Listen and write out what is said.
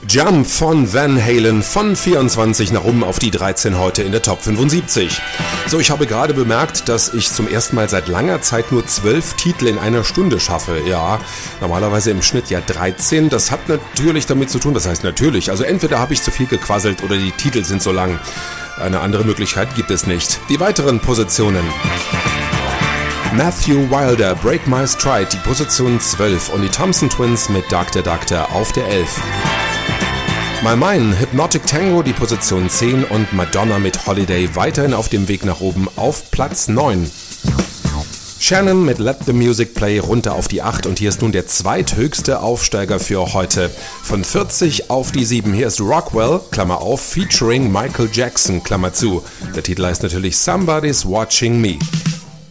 Jump von Van Halen von 24 nach oben auf die 13 heute in der Top 75. So, ich habe gerade bemerkt, dass ich zum ersten Mal seit langer Zeit nur 12 Titel in einer Stunde schaffe. Ja, normalerweise im Schnitt ja 13. Das hat natürlich damit zu tun, das heißt natürlich, also entweder habe ich zu viel gequasselt oder die Titel sind so lang. Eine andere Möglichkeit gibt es nicht. Die weiteren Positionen. Matthew Wilder, Break My Stride, die Position 12 und die Thompson Twins mit Dr. Doctor auf der 11. My Mine, Hypnotic Tango, die Position 10 und Madonna mit Holiday weiterhin auf dem Weg nach oben auf Platz 9. Shannon mit Let the Music Play runter auf die 8 und hier ist nun der zweithöchste Aufsteiger für heute. Von 40 auf die 7. Hier ist Rockwell, Klammer auf, featuring Michael Jackson, Klammer zu. Der Titel heißt natürlich Somebody's Watching Me.